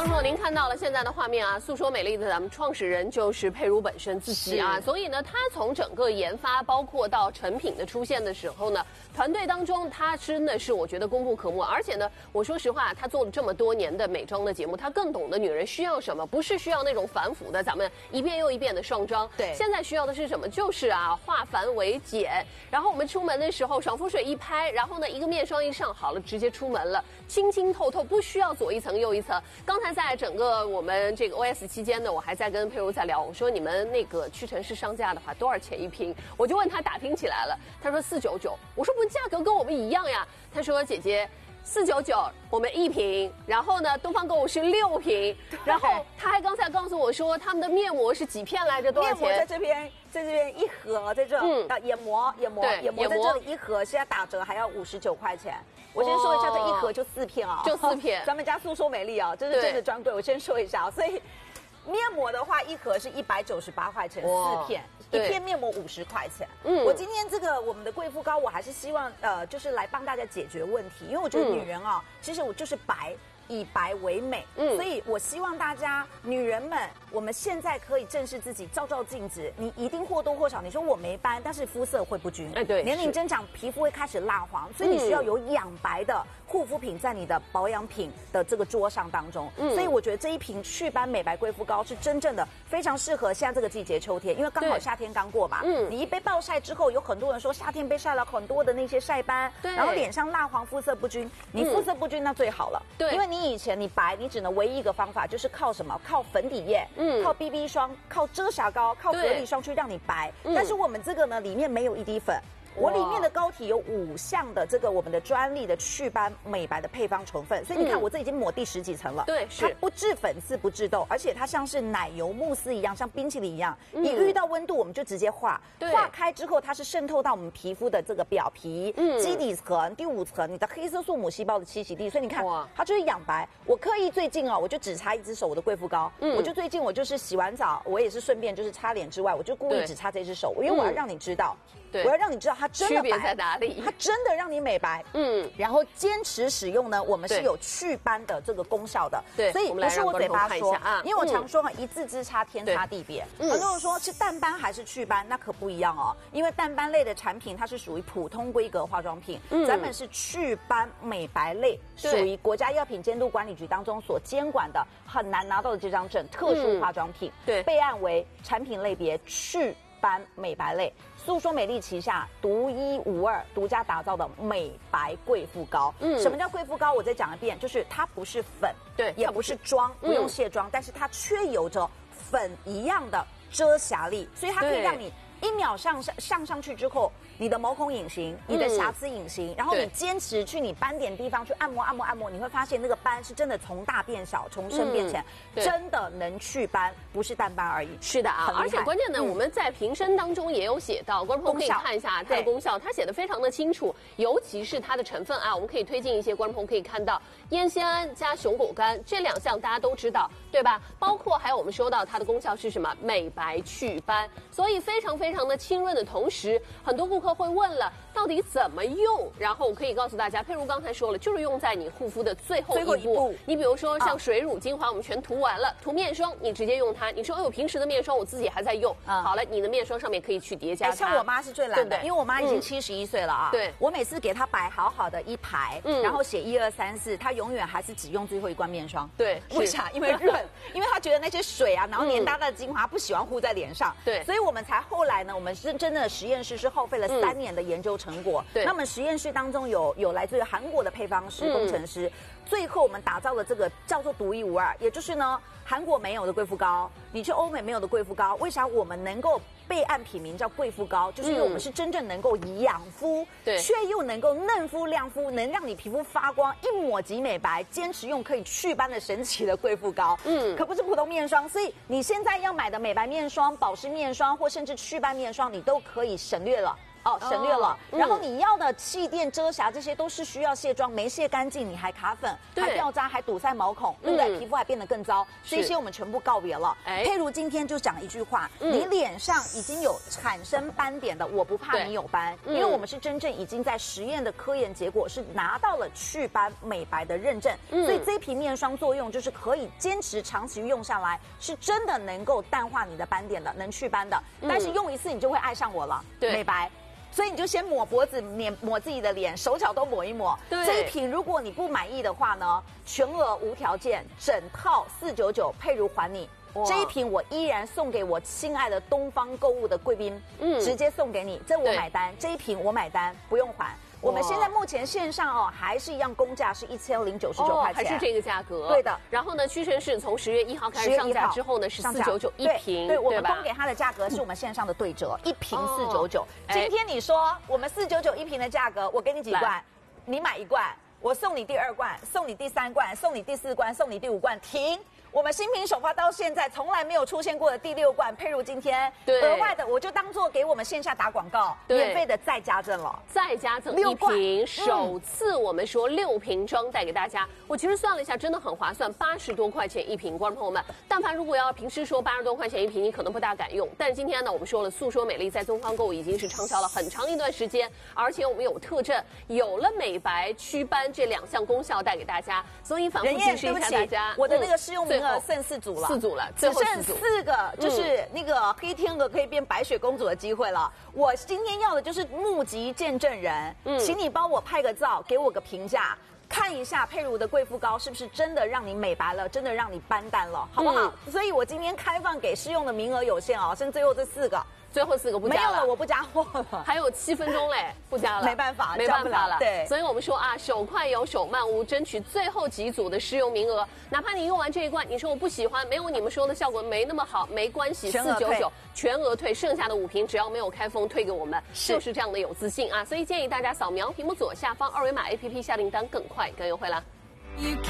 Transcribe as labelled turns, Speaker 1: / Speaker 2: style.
Speaker 1: 观众朋友，您看到了现在的画面啊，诉说美丽的咱们创始人就是佩如本身自己啊，所以呢，他从整个研发，包括到成品的出现的时候呢，团队当中他真的是我觉得功不可没，而且呢，我说实话，他做了这么多年的美妆的节目，他更懂得女人需要什么，不是需要那种繁复的咱们一遍又一遍的上妆，
Speaker 2: 对，
Speaker 1: 现在需要的是什么？就是啊，化繁为简，然后我们出门的时候爽肤水一拍，然后呢，一个面霜一上好了，直接出门了，清清透透，不需要左一层右一层。刚才在整个我们这个 OS 期间呢，我还在跟佩如在聊，我说你们那个屈臣氏商家的话多少钱一瓶？我就问他打听起来了，他说499，我说不价格跟我们一样呀，他说姐姐。499，我们1瓶，然后呢，东方购物是6瓶，然后他还刚才告诉我说，他们的面膜是几片来着？多少钱？
Speaker 2: 面膜在这边一盒，在这，眼膜在这里一盒，现在打折还要59块钱。我先说一下，这一盒就4片啊，
Speaker 1: 就4片。
Speaker 2: 咱们家诉说美丽啊，这是真的专柜。我先说一下，所以面膜的话，一盒是198块钱，4片。一片面膜50块钱。我今天这个我们的贵妇膏，我还是希望就是来帮大家解决问题，因为我觉得女人啊，其实我就是白。以白为美，所以我希望大家女人们，我们现在可以正视自己，照照镜子。你一定或多或少，你说我没斑，但是肤色会不均，
Speaker 1: 对，
Speaker 2: 年龄增长，皮肤会开始蜡黄，所以你需要有养白的护肤品在你的保养品的这个桌上当中。所以我觉得这一瓶祛斑美白贵妇膏是真正的非常适合现在这个季节秋天，因为刚好夏天刚过嘛。你一被暴晒之后，有很多人说夏天被晒了很多的那些晒斑，然后脸上蜡黄，肤色不均。你肤色不均那最好了，对，因为你以前你白，你只能唯一一个方法就是靠什么？靠粉底液，靠 BB 霜，靠遮瑕膏，靠隔离霜去让你白。但是我们这个呢，里面没有一滴粉。我里面的膏体有5项的这个我们的专利的祛斑美白的配方成分，所以你看我这已经抹第10几层了。对，是它不致粉刺不致痘，而且它像是奶油慕斯一样，像冰淇淋一样，你遇到温度我们就直接化，化开之后它是渗透到我们皮肤的这个表皮、基底层、第5层，你的黑色素母细胞的栖息地，所以你看它就是养白。我刻意最近我就只擦一只手我的贵妇膏，我就最近我就是洗完澡，我也是顺便就是擦脸之外，我就故意只擦这只手，因为我要让你知道。我要让你知道它真的白，区别在哪里？它真的让你美白，然后坚持使用呢，我们是有祛斑的这个功效的，对，所以不是我嘴巴说，因为我常说一字之差，天差地别。很多人说是淡斑还是祛斑，那可不一样哦，因为淡斑类的产品它是属于普通规格化妆品，咱们是祛斑美白类，属于国家药品监督管理局当中所监管的，很难拿到的这张证，特殊化妆品，对，备案为产品类别祛斑美白类。诉说美丽旗下独一无二、独家打造的美白贵妇膏。什么叫贵妇膏？我再讲一遍，就是它不是粉，对，也不是妆，不用卸妆，但是它却有着粉一样的遮瑕力，所以它可以让你1秒上去之后，你的毛孔隐形，你的瑕疵隐形，然后你坚持去你斑点地方去按摩，你会发现那个斑是真的从大变小，从深变浅，真的能去斑，不是淡斑而已。是的啊，
Speaker 1: 而且关键呢，我们在瓶身当中也有写到，观众朋友可以看一下它的功效，它写的非常的清楚，尤其是它的成分啊，我们可以推荐一些观众朋友可以看到，烟酰胺加熊果苷这2项大家都知道，对吧？包括还有我们说到它的功效是什么？美白祛斑，所以非常的清润的同时，很多顾客会问了，到底怎么用？然后我可以告诉大家，佩如刚才说了，就是用在你护肤的最后一步。你比如说像水乳精华，我们全涂完了，涂面霜，你直接用它。你说，我平时的面霜我自己还在用，好了，你的面霜上面可以去叠加它。
Speaker 2: 像我妈是最懒的，因为我妈已经71岁了啊。对，我每次给她摆好好的一排，然后写1、2、3、4，她永远还是只用最后一罐面霜。对，为啥？因为润，因为她觉得那些水啊，然后黏哒哒的精华不喜欢糊在脸上。对，所以我们才后来呢，我们是真的实验室是耗费了3年的研究成果。对，那么实验室当中有来自于韩国的配方师、工程师，最后我们打造了这个叫做独一无二，也就是呢韩国没有的贵妇膏，你去欧美没有的贵妇膏，为啥我们能够备案品名叫贵妇膏？就是因为我们是真正能够养肤，对，却又能够嫩肤亮肤，能让你皮肤发光，一抹即美白，坚持用可以祛斑的神奇的贵妇膏。可不是普通面霜，所以你现在要买的美白面霜、保湿面霜或甚至祛斑面霜，你都可以省略了。 哦，省略了。然后你要的气垫、遮瑕这些都是需要卸妆，没卸干净你还卡粉、还掉渣、还堵塞毛孔，对不对？皮肤还变得更糟，这些我们全部告别了。佩如今天就讲一句话：你脸上已经有产生斑点的，我不怕你有斑，因为我们是真正已经在实验的科研结果是拿到了祛斑美白的认证，所以这一瓶面霜作用就是可以坚持长期用下来，是真的能够淡化你的斑点的，能祛斑的。但是用一次你就会爱上我了，美白。所以你就先抹脖子，抹自己的脸，手脚都抹一抹。这一瓶如果你不满意的话呢，全额无条件，整套499，佩如还你。这一瓶我依然送给我亲爱的东方购物的贵宾，直接送给你，这我买单。这一瓶我买单，不用还。我们现在目前线上哦，还是一样公价是1099块钱，
Speaker 1: 还是这个价格。
Speaker 2: 对的。
Speaker 1: 然后呢，屈臣氏从10月1号开始上架之后呢，是499一瓶，
Speaker 2: 对，我们供给它的价格是我们线上的对折，一瓶499。今天你说我们499一瓶的价格，我给你几罐？你买1罐，我送你第2罐，送你第3罐，送你第4罐，送你第5罐，停。我们新品首发到现在从来没有出现过的第6罐，佩如今天额外的我就当做给我们线下打广告，免费的再加赠了，
Speaker 1: 再加赠1瓶，首次我们说6瓶装带给大家。我其实算了一下，真的很划算，80多块钱一瓶。观众朋友们，但凡如果要平时说80多块钱一瓶，你可能不大敢用。但是今天呢，我们说了，诉说美丽在东方购物已经是畅销了很长一段时间，而且我们有特证，有了美白、祛斑这2项功效带给大家，所以反复提示一下大家。
Speaker 2: 我的那个试用名额剩4组了，只剩4个，就是那个黑天鹅可以变白雪公主的机会了。我今天要的就是目击见证人，请你帮我拍个照，给我个评价。看一下佩如的贵妇膏是不是真的让你美白了，真的让你斑淡了，好不好？所以我今天开放给试用的名额有限哦，剩最后这4个。
Speaker 1: 最后4个不加了，
Speaker 2: 没有了，我不加货了，
Speaker 1: 还有7分钟嘞，不加了，
Speaker 2: 没办法
Speaker 1: 了。
Speaker 2: 对，
Speaker 1: 所以我们说啊，手快有手慢无，争取最后几组的试用名额。哪怕你用完这一罐，你说我不喜欢，没有你们说的效果没那么好，没关系，499全额退，剩下的5瓶只要没有开封退给我们，就是这样的有自信啊！所以建议大家扫描屏幕左下方2维码 APP 下订单更快更优惠啦。